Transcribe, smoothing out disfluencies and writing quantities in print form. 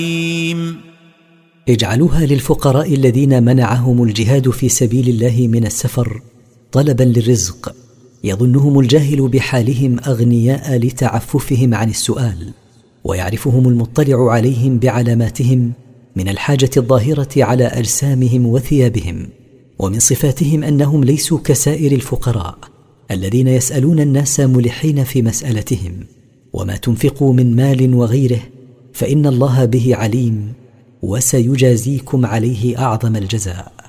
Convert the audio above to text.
اجعلوها للفقراء الذين منعهم الجهاد في سبيل الله من السفر طلبا للرزق، يظنهم الجاهل بحالهم أغنياء لتعففهم عن السؤال، ويعرفهم المطلع عليهم بعلاماتهم من الحاجة الظاهرة على أجسامهم وثيابهم. ومن صفاتهم أنهم ليسوا كسائر الفقراء الذين يسألون الناس ملحين في مسألتهم. وما تنفقوا من مال وغيره فإن الله به عليم، وسيجازيكم عليه أعظم الجزاء.